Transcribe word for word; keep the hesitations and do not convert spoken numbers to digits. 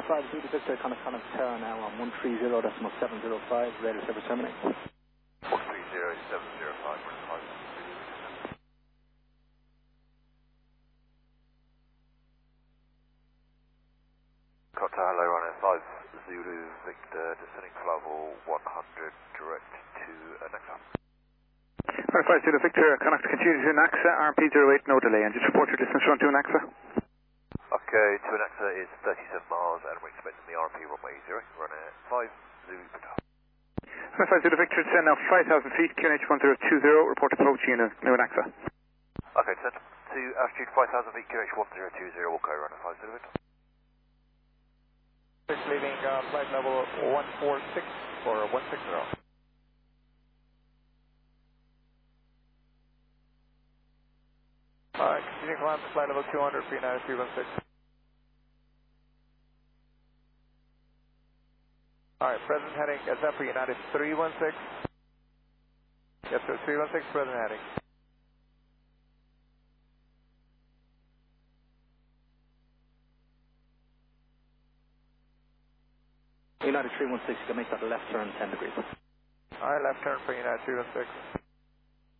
five, Zulu Victor, kind of, kind of tower now on one three zero decimal seven zero five, radar service terminate. one three zero seven zero five, one five. Contact hello, runway five, Zulu Victor, descending to level one hundred, direct to uh, N A C A. Runway five, Zulu Victor, connect to continue to N A C A, R M P zero eight, no delay, and just report your distance run to N A C A. Okay, to N A C A is thirty-seven miles, and we're expecting the R M P runway zero, runway five, Zulu Victor. Runway five, Zulu Victor, descend now five thousand feet, Q N H one zero two zero, report approach in uh, New N A C A. Okay, descend to altitude five thousand feet, Q N H one zero two zero, okay, runway five, Zulu Victor. Leaving uh, flight level one four six or one six zero. Alright, continuing climb to flight level two hundred for United three one six. Alright, present heading, is that for United three one six? Yes sir, three one six, present heading. United three one six, you can make that a left turn ten degrees. Alright, left turn for United three one six.